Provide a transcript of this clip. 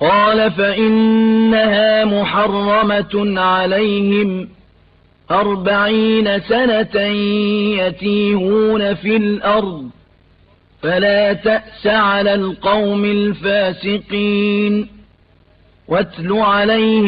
قال فإنها محرمة عليهم 40 سنة يتيهون في الأرض فلا تأس على القوم الفاسقين واتل عليهم